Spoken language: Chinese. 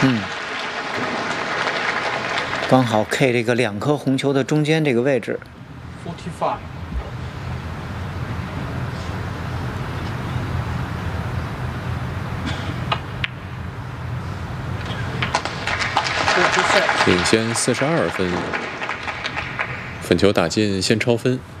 刚好 K 这个2颗红球的中间这个位置。 45. .领先42分，粉球打进先超分。